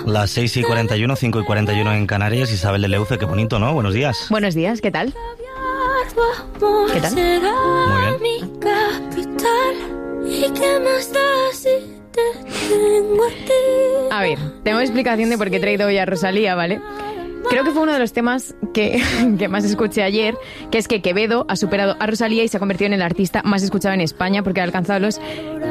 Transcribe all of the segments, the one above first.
Las 6:41, 5:41 en Canarias. Isabel de Leuce, qué bonito, ¿no? Buenos días. Buenos días, ¿qué tal? ¿Qué tal? Muy bien. A ver, tengo explicación de por qué he traído hoy a Rosalía, ¿vale? Creo que fue uno de los temas que más escuché ayer, que es que Quevedo ha superado a Rosalía y se ha convertido en el artista más escuchado en España porque ha alcanzado los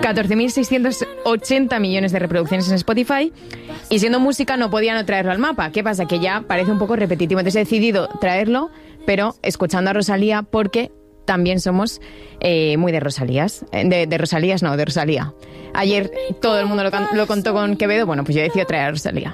14.680 millones de reproducciones en Spotify y siendo música no podía no traerlo al mapa. ¿Qué pasa? Que ya parece un poco repetitivo. Entonces he decidido traerlo, pero escuchando a Rosalía porque también somos muy de Rosalías. De Rosalías no, de Rosalía. Ayer todo el mundo lo contó con Quevedo, bueno, pues yo decido traer a Rosalía.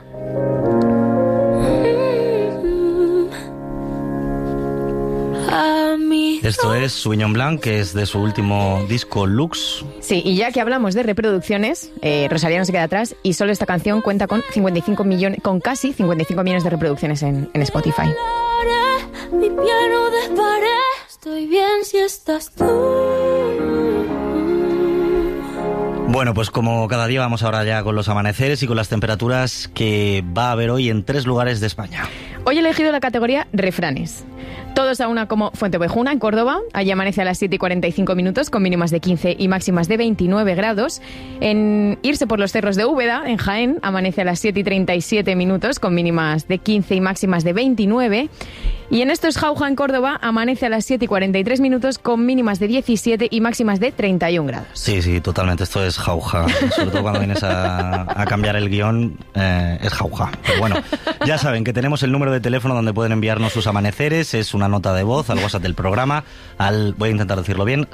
Esto es Sauvignon Blanc, que es de su último disco Lux. Sí, y ya que hablamos de reproducciones, Rosalía no se queda atrás y solo esta canción cuenta con casi 55 millones de reproducciones en Spotify. Mi piano desparé, estoy bien si estás tú. Bueno, pues como cada día vamos ahora ya con los amaneceres y con las temperaturas que va a haber hoy en 3 lugares de España. Hoy he elegido la categoría refranes. Todos a una como Fuenteovejuna, en Córdoba. Allí amanece a las 7:45 con mínimas de 15 y máximas de 29 grados. En Irse por los cerros de Úbeda, en Jaén, amanece a las 7:37 con mínimas de 15 y máximas de 29. Y en Esto es Jauja, en Córdoba, amanece a las 7:43 con mínimas de 17 y máximas de 31 grados. Sí, totalmente. Esto es Jauja. Sobre todo cuando vienes a cambiar el guión, es Jauja. Pero bueno, ya saben que tenemos el número de teléfono donde pueden enviarnos sus amaneceres. Es una nota de voz al WhatsApp del programa. Voy a intentar decirlo bien,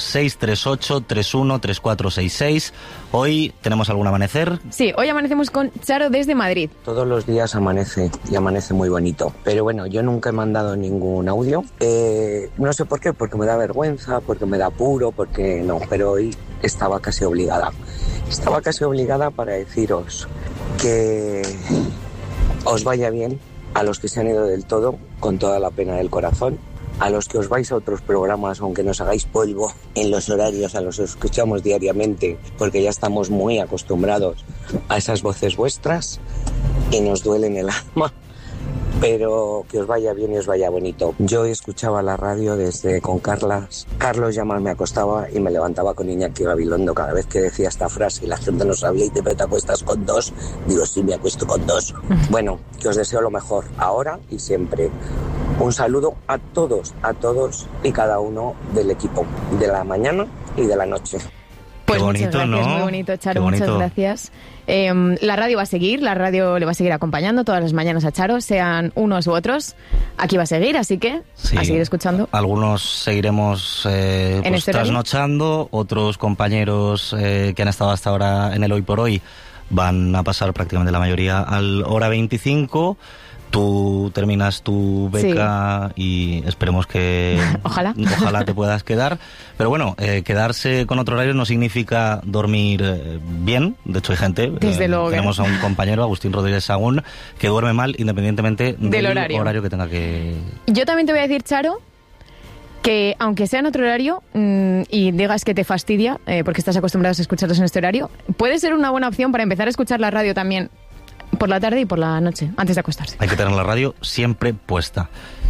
638-313466. Hoy tenemos algún amanecer. Sí, hoy amanecemos con Charo desde Madrid. Todos los días amanece y amanece muy bonito. Pero bueno, yo nunca he mandado ningún audio. No sé por qué, porque me da vergüenza, porque me da apuro, porque no. Pero hoy estaba casi obligada. Estaba casi obligada para deciros que os vaya bien a los que se han ido del todo, con toda la pena del corazón. A los que os vais a otros programas, aunque nos hagáis polvo en los horarios a los que escuchamos diariamente, porque ya estamos muy acostumbrados a esas voces vuestras y nos duelen el alma, pero que os vaya bien y os vaya bonito. Yo escuchaba la radio desde con Carlos Llamas, me acostaba y me levantaba con Iñaki Gabilondo cada vez que decía esta frase y la gente no sabía, y te acuestas con 2, digo sí, me acuesto con 2. Bueno, que os deseo lo mejor ahora y siempre. Un saludo a todos y cada uno del equipo, de la mañana y de la noche. Pues qué bonito, muchas gracias, ¿no? Muy bonito, Charo, Qué bonito. muchas gracias. La radio va a seguir, la radio le va a seguir acompañando todas las mañanas a Charo, sean unos u otros. Aquí va a seguir, así que Sí. a seguir escuchando. Algunos seguiremos ¿En este horario? trasnochando, otros compañeros que han estado hasta ahora en el Hoy por Hoy van a pasar prácticamente la mayoría al hora 25. Tú terminas tu beca y esperemos que Ojalá te puedas quedar. Pero bueno, quedarse con otro horario no significa dormir bien. De hecho hay gente, Desde luego que tenemos no. a un compañero, Agustín Rodríguez Sagún, que duerme mal independientemente del horario que tenga que... Yo también te voy a decir, Charo, que aunque sea en otro horario y digas que te fastidia porque estás acostumbrado a escucharlos en este horario, puede ser una buena opción para empezar a escuchar la radio también por la tarde y por la noche, antes de acostarse. Hay que tener la radio siempre puesta.